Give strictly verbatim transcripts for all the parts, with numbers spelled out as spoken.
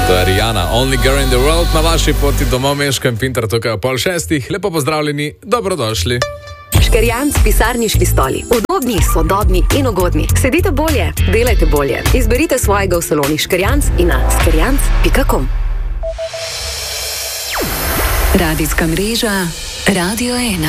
To je Rihanna, Only Girl in the World, na vaši poti domov, Meško in Pintar, tukaj o pol šestih. Lepo pozdravljeni, dobrodošli. Škerjanc pisarniški stoli. Udobni, sodobni in ugodni. Sedite bolje, delajte bolje. Izberite svojega v saloni Škerjanc in na škerjanc pika com. Radijska mreža Radio ena.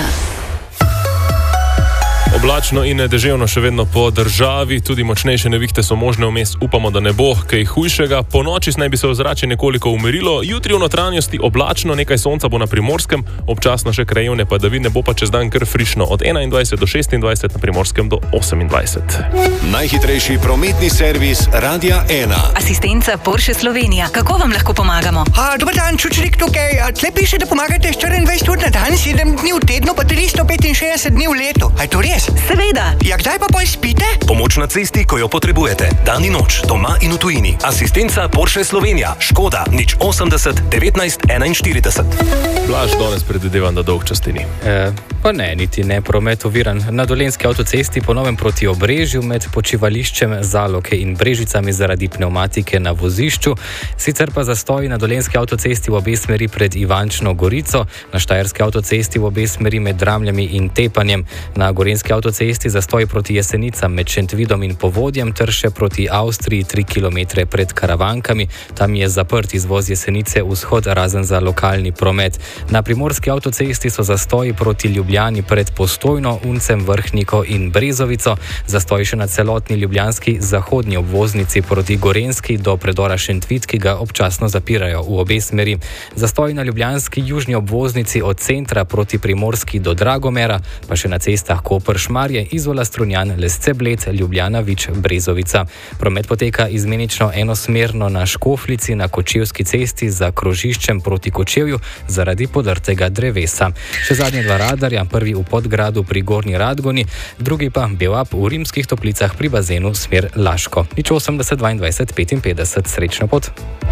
Oblačno in deževno še vedno po državi, tudi močnejše nevihte so možne vmes, upamo, da ne bo kaj hujšega. Po noči naj bi se ozračje nekoliko umirilo, jutri v notranjosti oblačno, nekaj sonca bo na Primorskem, občasno še krajevne padavine, bo pa čez dan kar frišno od enaindvajset do šestindvajset, na Primorskem do osemindvajset. Najhitrejši prometni servis Radia ena. Asistenca Porsche Slovenija. Kako vam lahko pomagamo? A, dober dan, čučnik tukaj. A, tle piše, da pomagate štiriindvajset ur na dan, sedem dni v tednu, pa tristo petinšestdeset dni v letu. A je to res? Seveda. Ja, kdaj pa pol spite? Pomoč na cesti, ko jo potrebujete. Dan in noč, doma in v tujini. Asistenca Porsche Slovenija. Škoda, nič osemdeset, devetnajst, enainštirideset. Blaž, danes predvidevam, da dolg častini. E, pa ne, niti ne promet oviran. Na Dolenjski avtocesti ponovem proti Obrežju med počivališčem Zaloke in Brežicami zaradi pnevmatike na vozišču. Sicer pa zastoji na Dolenjski avtocesti v obe smeri pred Ivančno Gorico, na Štajerski avtocesti v obe smeri med Dramljami in Tepanjem, na Gorenjski avtocesti zastoj proti Jesenicam med Šentvidom in Povodjem ter še proti Avstriji tri kilometre pred Karavankami. Tam je zaprt izvoz Jesenice vzhod, razen za lokalni promet. Na Primorski avtocesti so zastoji proti Ljubljani pred Postojno, Uncem, Vrhniko in Brezovico. Zastoj še na celotni ljubljanski zahodni obvoznici proti Gorenjski do predora Šentvid, ki ga občasno zapirajo v obe smeri. Zastoj na ljubljanski južni obvoznici od centra proti Primorski do Dragomera, pa še na cestah Koper Šmarje, Izola, Strunjan, Lesce, Bled, Ljubljana, Vič, Brezovica. Promet poteka izmenično enosmerno na Škoflici, na Kočevski cesti za krožiščem proti Kočevju zaradi podrtega drevesa. Še zadnje dva radarja, prvi v Podgradu pri Gornji Radgoni, drugi pa Belap v Rimskih Toplicah pri bazenu smer Laško. Nič osemdeset, dvaindvajset, petinpetdeset. Srečno pot.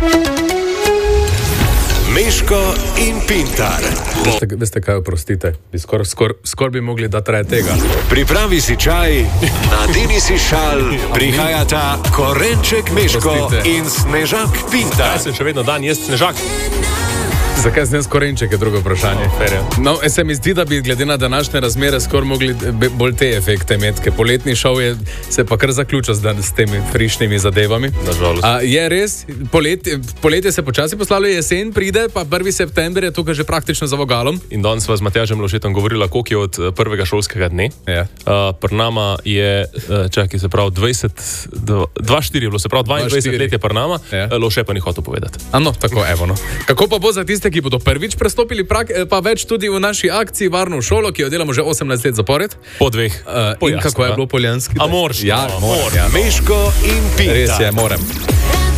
Meško in Pintar. Veste, veste kaj, oprostite, bi skor, skor, skor bi mogli dati raje tega. Pripravi si čaj, nadeni si šal, prihajata Korenček Meško Oprostite. in Snežak Pintar. Jaz sem še vedno dan jest Snežak. Zakaj sem jaz Korenček, je drugo vprašanje. No, se mi zdi, da bi glede na današnje razmere skor mogli be- bolj te efekte imeti, ker poletni šov je, se pa kar zaključa z, dan, s temi frišnimi zadevami. Nažalost. A, je res, poletje, poletje se počasi poslavlja, jesen pride, pa prvi september je tukaj že praktično za vogalom. In danes sva z Matjažem Lovšetom govorila, koliko je od eh, prvega šolskega dne. Ja. Uh, pri nama je, uh, čakaj, se pravi dvajset, dva štiri je bilo, se pravi dvaindvajset štiri. let je pri nama, Ja. uh, Lovše pa ni hotel povedati. Ano, tako, evo, no. Kako pa bo za tiste, ki bodo prvič prestopili prak, eh, pa več tudi v naši akciji Varno v šolo, ki jo delamo že osemnajst let zapored? Po dveh. Uh, Po in jasno, kako je ja. bilo poljanski? A moraš, Ja, no, moram, moram. ja. Meško in Pintar. Res je, moram.